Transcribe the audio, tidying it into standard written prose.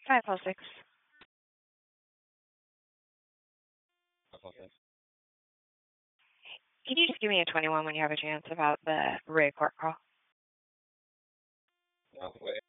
506. Okay. Can you just give me a 21 when you have a chance about the Ray court call? Okay.